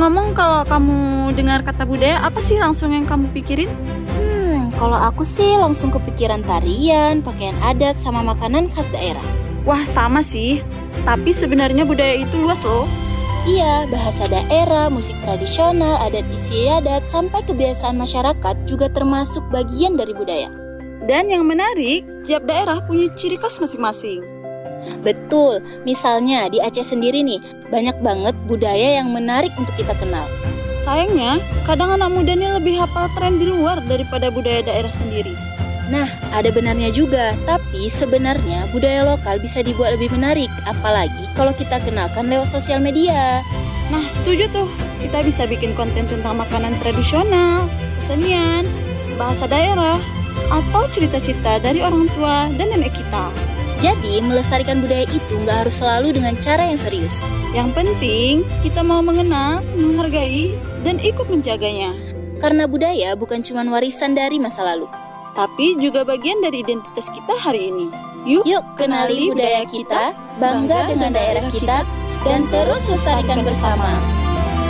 Ngomong-ngomong, kalau kamu dengar kata budaya, apa sih langsung yang kamu pikirin? Kalau aku sih langsung kepikiran tarian, pakaian adat, sama makanan khas daerah. Wah, sama sih. Tapi sebenarnya budaya itu luas loh. Iya, bahasa daerah, musik tradisional, adat istiadat, sampai kebiasaan masyarakat juga termasuk bagian dari budaya. Dan yang menarik, tiap daerah punya ciri khas masing-masing. Betul, misalnya di Aceh sendiri nih, banyak banget budaya yang menarik untuk kita kenal. Sayangnya, kadang anak muda nih lebih hafal tren di luar daripada budaya daerah sendiri. Nah, ada benarnya juga, tapi sebenarnya budaya lokal bisa dibuat lebih menarik, apalagi kalau kita kenalkan lewat sosial media. Nah, setuju tuh. Kita bisa bikin konten tentang makanan tradisional, kesenian, bahasa daerah, atau cerita-cerita dari orang tua dan nenek kita. Jadi, melestarikan budaya itu nggak harus selalu dengan cara yang serius. Yang penting, kita mau mengenal, menghargai, dan ikut menjaganya. Karena budaya bukan cuma warisan dari masa lalu. Tapi juga bagian dari identitas kita hari ini. Yuk Kenali budaya kita, bangga dengan daerah kita, dan terus lestarikan bersama.